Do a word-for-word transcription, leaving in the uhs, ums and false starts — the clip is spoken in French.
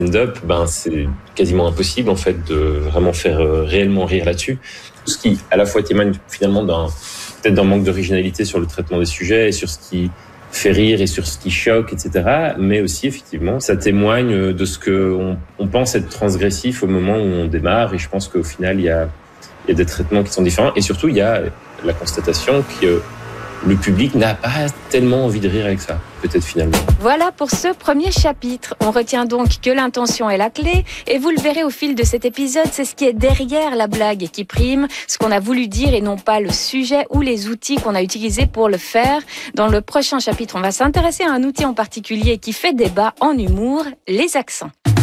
stand-up, ben, c'est quasiment impossible en fait de vraiment faire euh, réellement rire là-dessus. Tout ce qui à la fois témoigne finalement d'un peut-être d'un manque d'originalité sur le traitement des sujets et sur ce qui fait rire et sur ce qui choque, et cetera. Mais aussi effectivement, ça témoigne de ce que on, on pense être transgressif au moment où on démarre. Et je pense qu'au final, il y a il y a des traitements qui sont différents. Et surtout, il y a la constatation que le public n'a pas tellement envie de rire avec ça, peut-être finalement. Voilà pour ce premier chapitre. On retient donc que l'intention est la clé, et vous le verrez au fil de cet épisode, c'est ce qui est derrière la blague qui prime, ce qu'on a voulu dire et non pas le sujet ou les outils qu'on a utilisés pour le faire. Dans le prochain chapitre, on va s'intéresser à un outil en particulier qui fait débat en humour, les accents.